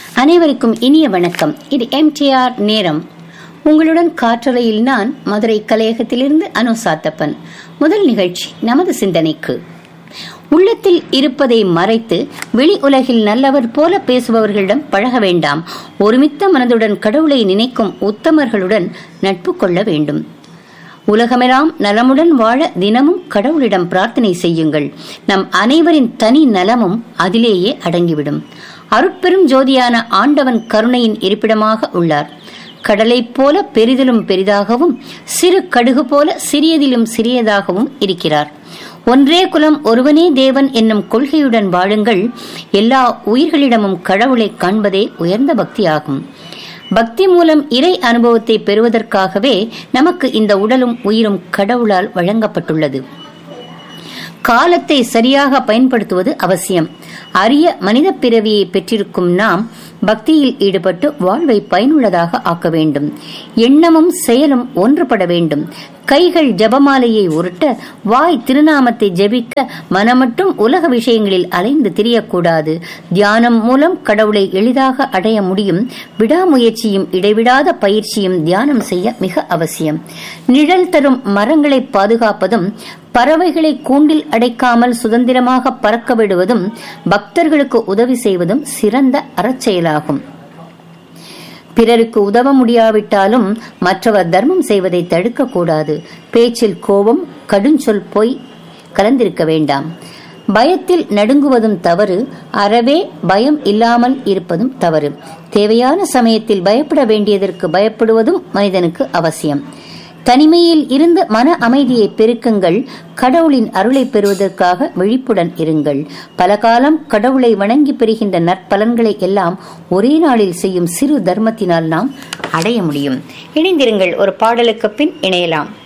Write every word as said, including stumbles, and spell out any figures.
அனைவருக்கும் இனிய வணக்கம். இது எம்டிஆர் நேரம். உங்களுடன் காற்றலையில் நான் மதுரை கலையகத்திலிருந்து அனு சாத்தப்பன். முதல் நிகழ்ச்சி நமது சிந்தனைக்கு. உள்ளத்தில் இருப்பதை மறைத்து வெளி உலகில் நல்லவர் போல பேசுபவர்களிடம் பழக வேண்டாம். ஒருமித்த மனதுடன் கடவுளை நினைக்கும் உத்தமர்களுடன் நட்பு கொள்ள வேண்டும். உலகமெல்லாம் நலமுடன் வாழ தினமும் கடவுளிடம் பிரார்த்தனை செய்யுங்கள். நம் அனைவரின் தனி நலமும் அதிலேயே அடங்கிவிடும். அருட்பெரும் ஜோதியான ஆண்டவன் கருணையின் இருப்பிடமாக உள்ளார். கடலைப் போல பெரிதிலும் பெரிதாகவும் சிறு கடுகு போல சிறியதிலும் சிறியதாகவும் இருக்கிறார். ஒன்றே குலம் ஒருவனே தேவன் என்னும் கொள்கையுடன் வாழுங்கள். எல்லா உயிர்களிடமும் கடவுளை காண்பதே உயர்ந்த பக்தியாகும். பக்தி மூலம் இறை அனுபவத்தை பெறுவதற்காகவே நமக்கு இந்த உடலும் உயிரும் கடவுளால் வழங்கப்பட்டுள்ளது. காலத்தை சரியாக பயன்படுத்துவது அவசியம். அரிய மனித பிறவியை பெற்றிருக்கும் நாம் பக்தியில் ஈடுபட்டு வாழ்வை பயனுள்ளதாக ஆக்க வேண்டும். எண்ணமும் செயலும் ஒன்றுபட வேண்டும். கைகள் ஜபமாலையை உருட்ட, வாய் திருநாமத்தை ஜெபிக்க, மனமட்டும் உலக விஷயங்களில் அலைந்து திரியக்கூடாது. தியானம் மூலம் கடவுளை எளிதாக அடைய முடியும். விடாமுயற்சியும் இடைவிடாத பயிற்சியும் தியானம் செய்ய மிக அவசியம். நிழல் தரும் மரங்களை பாதுகாப்பதும், பறவைகளை கூண்டில் அடைக்காமல் சுதந்திரமாக பறக்க விடுவதும், பக்தர்களுக்கு உதவி செய்வதும் சிறந்த அறச்செயலாகும். பிறருக்கு உதவ முடியாவிட்டாலும் மற்றவர் தர்மம் செய்வதை தடுக்க கூடாது. பேச்சில் கோபம், கடுஞ்சொல், பொய் கலந்திருக்க வேண்டாம். பயத்தில் நடுங்குவதும் தவறு. அறவே பயம் இல்லாமல் இருப்பதும் தவறு. தேவையான சமயத்தில் பயப்பட வேண்டியதற்கு பயப்படுவதும் மனிதனுக்கு அவசியம். தனிமையில் இருந்து மன அமைதியை பெருக்குங்கள். கடவுளின் அருளை பெறுவதற்காக விழிப்புடன் இருங்கள். பல காலம் கடவுளை வணங்கி பெறுகின்ற நற்பலன்களை எல்லாம் ஒரே நாளில் செய்யும் சிறு தர்மத்தினால் நாம் அடைய முடியும். இணைந்திருங்கள். ஒரு பாடலுக்கு பின் இணையலாம்.